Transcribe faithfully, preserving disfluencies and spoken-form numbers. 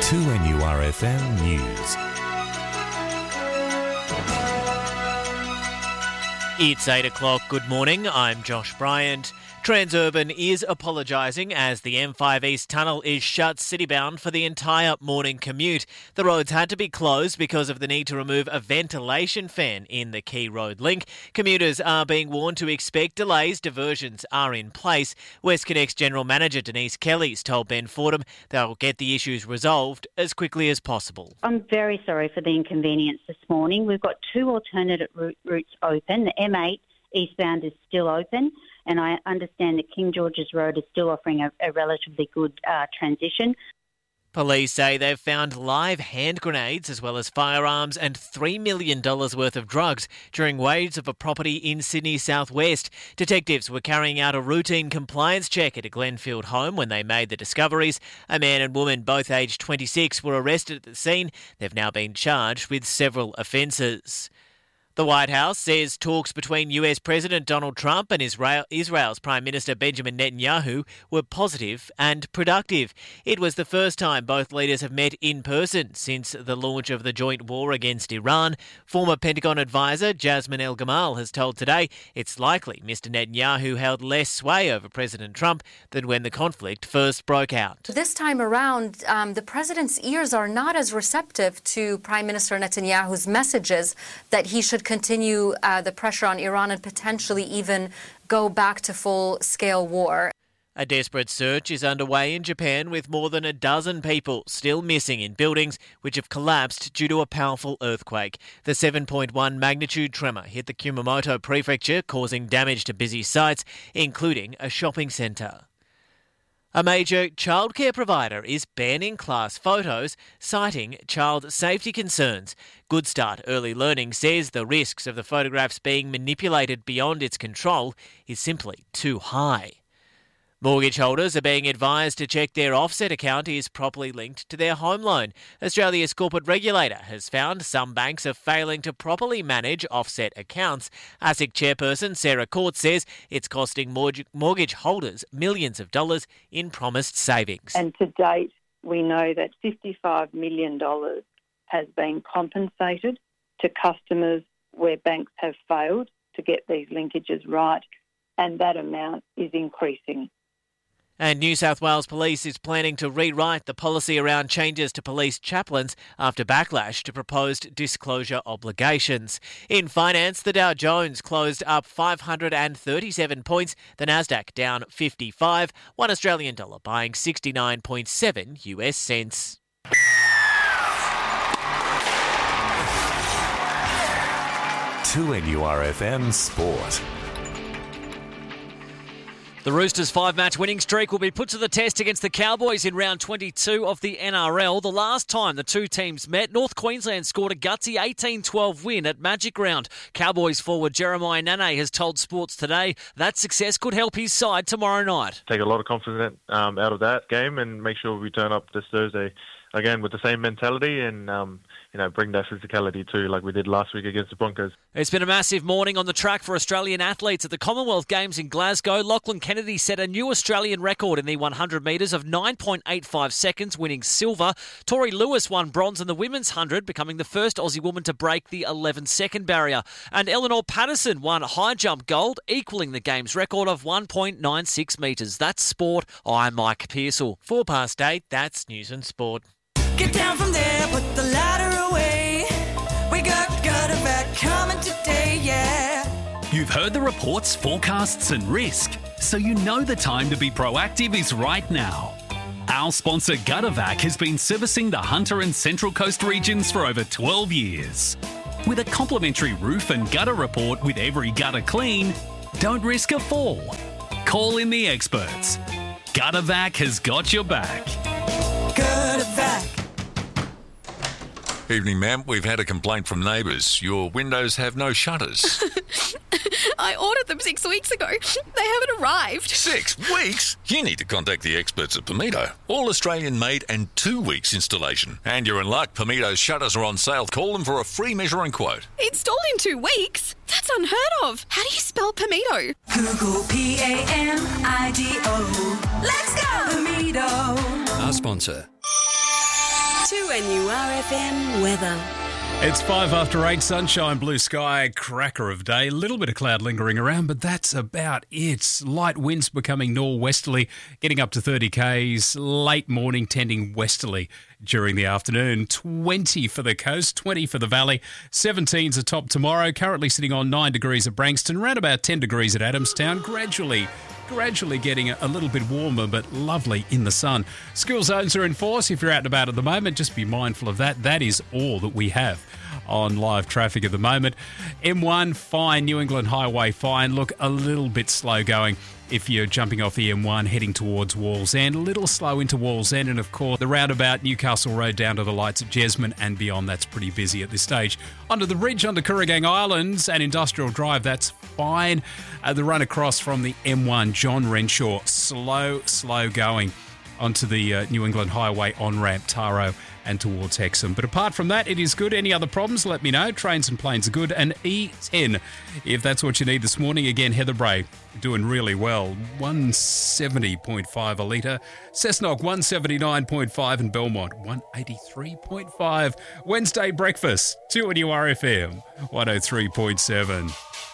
two N U R F M News. It's eight o'clock. Good morning. I'm Josh Bryant. Transurban is apologising as the M five East tunnel is shut citybound for the entire morning commute. The roads had to be closed because of the need to remove a ventilation fan in the key road link. Commuters are being warned to expect delays. Diversions are in place. WestConnex General Manager Denise Kelly's told Ben Fordham they'll get the issues resolved as quickly as possible. I'm very sorry for the inconvenience this morning. We've got two alternative routes open. The M eight eastbound is still open, and I understand that King George's Road is still offering a, a relatively good uh, transition. Police say they've found live hand grenades as well as firearms and three million dollars worth of drugs during raids of a property in Sydney southwest. Detectives were carrying out a routine compliance check at a Glenfield home when they made the discoveries. A man and woman, both aged twenty-six, were arrested at the scene. They've now been charged with several offences. The White House says talks between U S President Donald Trump and Israel, Israel's Prime Minister Benjamin Netanyahu were positive and productive. It was the first time both leaders have met in person since the launch of the joint war against Iran. Former Pentagon advisor Jasmine El-Gamal has told Today it's likely Mister Netanyahu held less sway over President Trump than when the conflict first broke out. This time around, um, the president's ears are not as receptive to Prime Minister Netanyahu's messages that he should continue uh, the pressure on Iran and potentially even go back to full-scale war. A desperate search is underway in Japan with more than a dozen people still missing in buildings which have collapsed due to a powerful earthquake. The seven point one magnitude tremor hit the Kumamoto prefecture, causing damage to busy sites, including a shopping centre. A major childcare provider is banning class photos, citing child safety concerns. Good Start Early Learning says the risks of the photographs being manipulated beyond its control is simply too high. Mortgage holders are being advised to check their offset account is properly linked to their home loan. Australia's corporate regulator has found some banks are failing to properly manage offset accounts. ASIC chairperson Sarah Court says it's costing mortgage holders millions of dollars in promised savings. And to date, we know that fifty-five million dollars has been compensated to customers where banks have failed to get these linkages right, and that amount is increasing. And New South Wales Police is planning to rewrite the policy around changes to police chaplains after backlash to proposed disclosure obligations. In finance, the Dow Jones closed up five hundred thirty-seven points, the Nasdaq down fifty-five, one Australian dollar buying sixty-nine point seven U S cents. two N U R F M Sport. The Roosters' five-match winning streak will be put to the test against the Cowboys in round twenty-two of the N R L. The last time the two teams met, North Queensland scored a gutsy eighteen twelve win at Magic Round. Cowboys forward Jeremiah Nane has told Sports Today that success could help his side tomorrow night. Take a lot of confidence um, out of that game and make sure we turn up this Thursday again with the same mentality and um, you know, bring that physicality too, like we did last week against the Broncos. It's been a massive morning on the track for Australian athletes at the Commonwealth Games in Glasgow. Lachlan Kennedy set a new Australian record in the one hundred metres of nine point eight five seconds, winning silver. Tori Lewis won bronze in the women's one hundred, becoming the first Aussie woman to break the eleven second barrier. And Eleanor Patterson won high jump gold, equaling the game's record of one point nine six metres. That's sport. I'm Mike Pearsall. Four past eight, that's News and Sport. Get down from there, put the ladder away. We got gutter back coming today, yeah. You've heard the reports, forecasts and risk, so you know the time to be proactive is right now. Our sponsor Guttervac has been servicing the Hunter and Central Coast regions for over twelve years. With a complimentary roof and gutter report with every gutter clean, don't risk a fall. Call in the experts. Guttervac has got your back. Guttervac. Evening, ma'am. We've had a complaint from neighbours. Your windows have no shutters. I ordered them six weeks ago. They haven't arrived. Six weeks? You need to contact the experts at Pimito. All Australian made and two weeks installation. And you're in luck. Pimito's shutters are on sale. Call them for a free measuring quote. Installed in two weeks? That's unheard of. How do you spell Pimito? Google P A M I D O. Let's go, Pimito. Our sponsor. two N U R F M weather. It's five after eight, sunshine, blue sky, cracker of day. A little bit of cloud lingering around, but that's about it. Light winds becoming norwesterly, getting up to thirty k's. Late morning tending westerly during the afternoon. twenty for the coast, twenty for the valley. seventeen's atop tomorrow. Currently sitting on nine degrees at Branxton, around about ten degrees at Adamstown. Gradually Gradually getting a little bit warmer, but lovely in the sun. School zones are in force. If you're out and about at the moment, just be mindful of that. That is all that we have on live traffic at the moment. M one, fine. New England Highway, fine. Look, a little bit slow going if you're jumping off the M one heading towards Wallsend. A little slow into Wallsend, and of course the roundabout Newcastle Road down to the lights at Jesmond and beyond. That's pretty busy at this stage. Onto the bridge onto Kooragang Islands and Industrial Drive, that's fine. Uh, the run across from the M one John Renshaw, slow, slow going onto the uh, New England Highway on-ramp Taro and towards Hexham. But apart from that, it is good. Any other problems, let me know. Trains and planes are good. And E ten, if that's what you need this morning. Again, Heather Bray doing really well. one seventy point five a litre. Cessnock, one seventy-nine point five. And Belmont, one eighty-three point five. Wednesday breakfast, two N U R F M, one oh three point seven.